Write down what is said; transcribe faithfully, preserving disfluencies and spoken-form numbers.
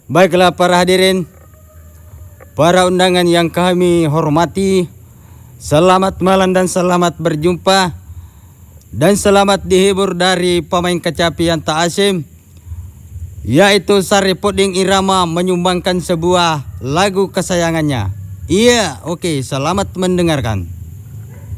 Baiklah para hadirin, para undangan yang kami hormati, selamat malam dan selamat berjumpa, dan selamat dihibur dari pemain kecapi yang tak asing, yaitu Saripuding Irama menyumbangkan sebuah lagu kesayangannya. Iya, oke, selamat mendengarkan.